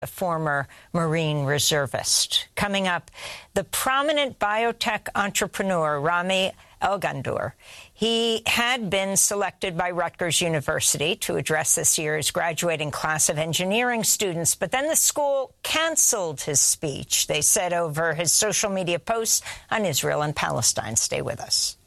a former Marine reservist. Coming up, the prominent biotech entrepreneur Rami Elgandour. He had been selected by Rutgers University to address this year's graduating class of engineering students, but then the school canceled his speech, they said, over his social media posts on Israel and Palestine. Stay with us.